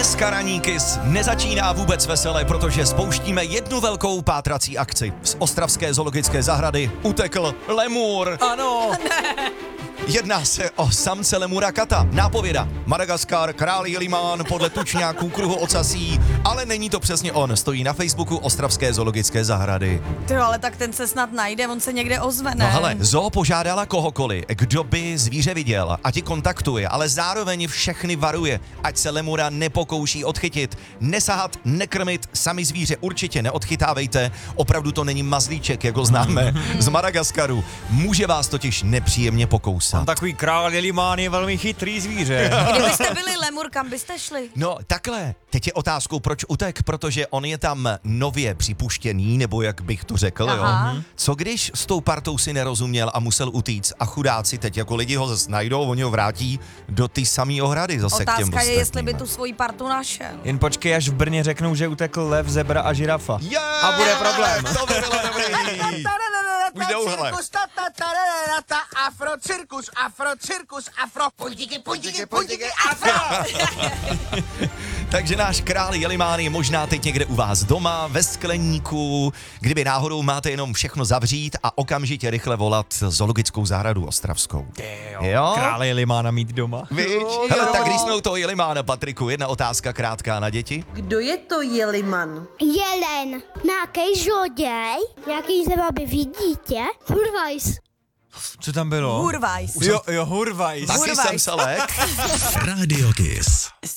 Dneska Ranní Kiss nezačíná vůbec veselé, protože spouštíme jednu velkou pátrací akci. Z ostravské zoologické zahrady utekl lemur. Ano. Jedná se o samce lemura kata. Nápověda: Madagaskar, král Jelimán podle tučňáků kruhu ocasí, ale není to přesně on. Stojí na Facebooku ostravské zoologické zahrady. Ty ale tak ten se snad najde, on se někde ozve, ne? No hele, zoo požádala kohokoliv, kdo by zvíře viděl, ať ji kontaktuje, ale zároveň všechny varuje, ať se lemura nepokouší odchytit. Nesahat, nekrmit, sami zvíře určitě neodchytávejte, opravdu to není mazlíček, jak ho známe z Madagaskaru. Může vás totiž nepříjemně pokousat. Takový král Jelimán je velmi chytrý zvíře. Kdybyste byli lemur, kam byste šli? No takhle, teď je otázkou, proč utek, protože on je tam nově připuštěný, nebo jak bych to řekl, Aha. jo. Co když s tou partou si nerozuměl a musel utíct a chudáci teď jako lidi ho zase najdou, oni ho vrátí do ty samé ohrady zase k těm Otázka je, jestli ostatním. by tu svoji partu našel. Jen počkej, až v Brně řeknou, že utekl lev, zebra a žirafa. A bude problém. To by bylo dobrý. Už douhle. Afro, puntíky, afro. Takže náš král Jelimán je možná teď někde u vás doma, ve skleníku, kdyby náhodou máte jenom všechno zavřít a okamžitě rychle volat zoologickou zahradu ostravskou. Jo? Krále Jelimána mít doma. Víč? Hele, tak když jsme u toho Jelimána, Patriku, jedna otázka krátká na děti. Kdo je to Jeliman? Jelen, nějaký zloděj, nějaký zebaby dítě, Hurvajs. Co tam bylo? Hurvajs. Jo, Hurvajs. Taky jsem se lek. Radio Kiss.